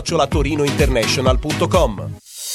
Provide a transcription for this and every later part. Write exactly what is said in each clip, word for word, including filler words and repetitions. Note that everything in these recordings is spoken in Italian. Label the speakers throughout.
Speaker 1: chiocciola torino international punto com.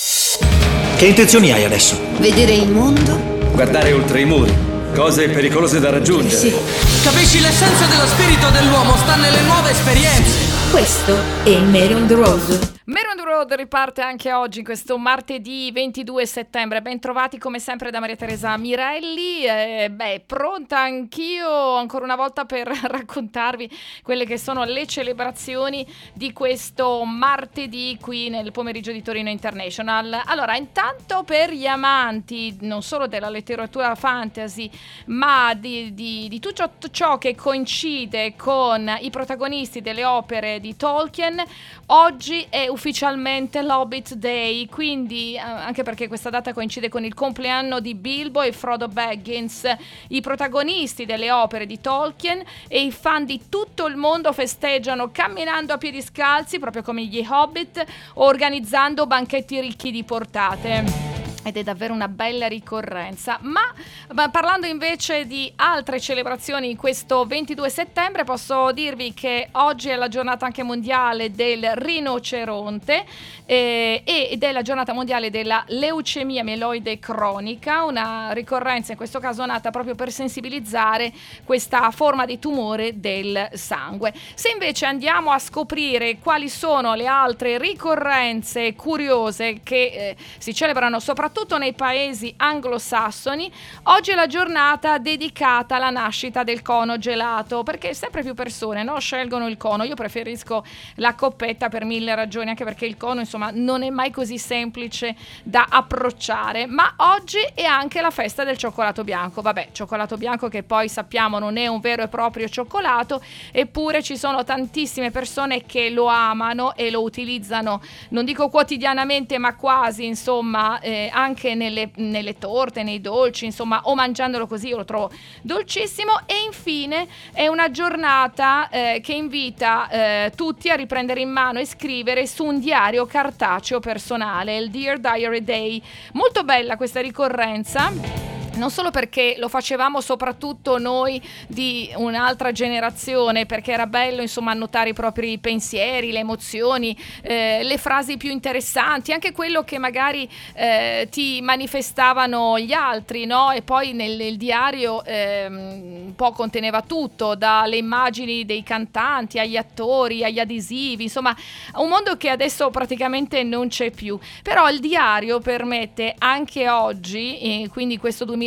Speaker 2: Che intenzioni hai adesso?
Speaker 3: Vedere il mondo?
Speaker 4: Guardare oltre i muri. Cose pericolose da raggiungere.
Speaker 3: Sì.
Speaker 5: Capisci, l'essenza dello spirito dell'uomo sta nelle nuove esperienze.
Speaker 3: Questo è Mary on the Road.
Speaker 6: Mary on the Road riparte anche oggi, questo martedì ventidue settembre. Ben trovati come sempre da Maria Teresa Mirelli. Eh, beh, pronta anch'io ancora una volta per raccontarvi quelle che sono le celebrazioni di questo martedì qui nel pomeriggio di Torino International. Allora, intanto per gli amanti non solo della letteratura fantasy, ma di, di, di tutto ciò che coincide con i protagonisti delle opere di Tolkien, oggi è ufficialmente l'Hobbit Day, quindi eh, anche perché questa data coincide con il compleanno di Bilbo e Frodo Baggins, i protagonisti delle opere di Tolkien, e i fan di tutto il mondo festeggiano camminando a piedi scalzi, proprio come gli Hobbit, o organizzando banchetti ricchi di portate. Ed è davvero una bella ricorrenza. Ma, ma parlando invece di altre celebrazioni in questo ventidue settembre, posso dirvi che oggi è la giornata anche mondiale del rinoceronte eh, ed è la giornata mondiale della leucemia mieloide cronica, una ricorrenza in questo caso nata proprio per sensibilizzare questa forma di tumore del sangue. Se invece andiamo a scoprire quali sono le altre ricorrenze curiose che eh, si celebrano soprattutto Soprattutto nei paesi anglosassoni, oggi è la giornata dedicata alla nascita del cono gelato, perché sempre più persone, no, scelgono il cono. Io preferisco la coppetta per mille ragioni, anche perché il cono, insomma, non è mai così semplice da approcciare. Ma oggi è anche la festa del cioccolato bianco. Vabbè, cioccolato bianco che poi sappiamo non è un vero e proprio cioccolato, eppure ci sono tantissime persone che lo amano e lo utilizzano, non dico quotidianamente, ma quasi, insomma, eh, anche nelle, nelle torte, nei dolci, insomma, o mangiandolo così io lo trovo dolcissimo. E infine è una giornata eh, che invita eh, tutti a riprendere in mano e scrivere su un diario cartaceo personale, il Dear Diary Day. Molto bella questa ricorrenza. Non solo perché lo facevamo soprattutto noi di un'altra generazione, perché era bello, insomma, annotare i propri pensieri, le emozioni, eh, le frasi più interessanti, anche quello che magari eh, ti manifestavano gli altri, no? E poi nel, nel diario eh, un po' conteneva tutto, dalle immagini dei cantanti agli attori, agli adesivi, insomma, un mondo che adesso praticamente non c'è più. Però il diario permette anche oggi, e quindi questo duemilaventisei,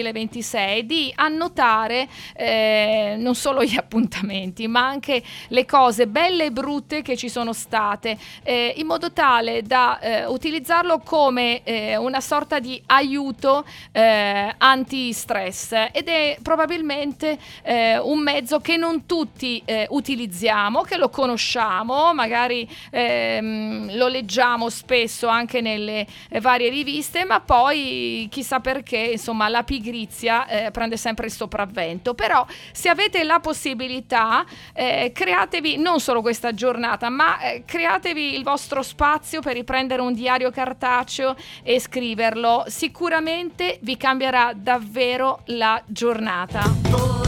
Speaker 6: di annotare eh, non solo gli appuntamenti, ma anche le cose belle e brutte che ci sono state, eh, in modo tale da eh, utilizzarlo come eh, una sorta di aiuto eh, anti-stress, ed è probabilmente eh, un mezzo che non tutti eh, utilizziamo, che lo conosciamo, magari ehm, lo leggiamo spesso anche nelle eh, varie riviste, ma poi chissà perché, insomma, la pigrizia eh, prende sempre il sopravvento. Però se avete la possibilità, eh, createvi non solo questa giornata, ma eh, createvi il vostro spazio per riprendere un diario cartaceo e scriverlo. Sicuramente vi cambierà davvero la giornata.